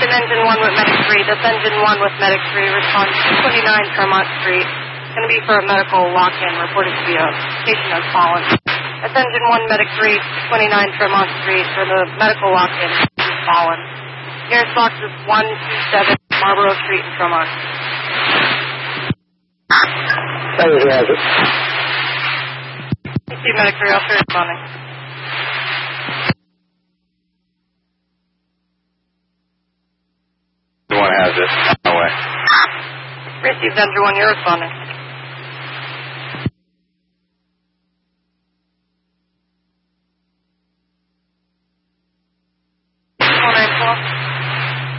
in engine 1 with medic 3. That's engine 1 with medic 3. Respond 229 Tremont Street. It's going to be for a medical lock-in. Reported to be a patient has fallen. That's engine 1 medic 3, 229 Tremont Street for the medical lock-in. He's fallen. Nearest box is 127 Marlborough Street in Tremont. Thank you, has it. PC medic 3, officer responding. One has it. No way. Received engine 1, you're responding.